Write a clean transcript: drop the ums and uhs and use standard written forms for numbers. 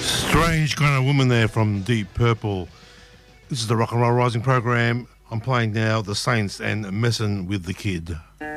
Strange kind of woman there from Deep Purple. This is the Rock and Roll Rising program. I'm playing now The Saints and Messin' with the Kid.